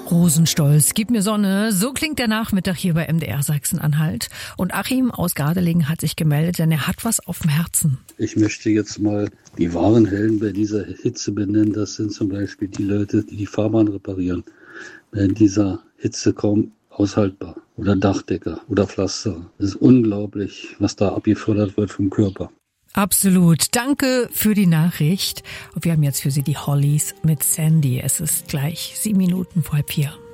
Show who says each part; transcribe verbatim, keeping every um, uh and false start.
Speaker 1: Rosenstolz, gib mir Sonne. So klingt der Nachmittag hier bei M D R Sachsen-Anhalt. Und Achim aus Gardelegen hat sich gemeldet, denn er hat was auf dem Herzen.
Speaker 2: Ich möchte jetzt mal die wahren Helden bei dieser Hitze benennen. Das sind zum Beispiel die Leute, die die Fahrbahn reparieren. In dieser Hitze kaum aushaltbar. Oder Dachdecker oder Pflaster. Es ist unglaublich, was da abgefordert wird vom Körper.
Speaker 1: Absolut. Danke für die Nachricht. Und wir haben jetzt für Sie die Hollies mit Sandy. Es ist gleich sieben Minuten vor halb vier.